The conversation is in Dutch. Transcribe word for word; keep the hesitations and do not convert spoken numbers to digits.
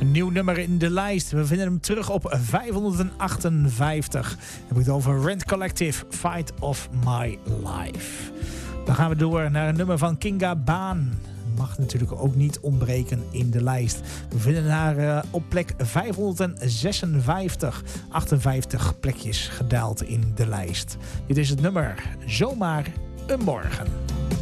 Een nieuw nummer in de lijst. We vinden hem terug op vijfhonderdachtenvijftig. Dan heb ik het over Rent Collective, Fight of My Life. Dan gaan we door naar een nummer van Kinga Baan. Mag natuurlijk ook niet ontbreken in de lijst. We vinden haar uh, op plek vijfhonderdzesenvijftig. achtenvijftig plekjes gedaald in de lijst. Dit is het nummer Zomaar een Morgen.